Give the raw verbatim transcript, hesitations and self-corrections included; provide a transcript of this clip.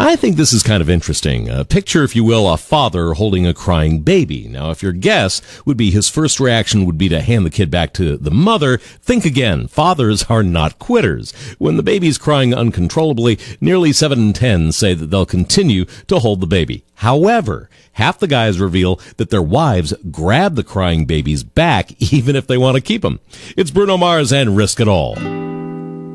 I think this is kind of interesting. Uh, picture, if you will, a father holding a crying baby. Now, if your guess would be his first reaction would be to hand the kid back to the mother, think again. Fathers are not quitters. When the baby's crying uncontrollably, nearly seven in ten say that they'll continue to hold the baby. However, half the guys reveal that their wives grab the crying babies back even if they want to keep them. It's Bruno Mars and Risk It All.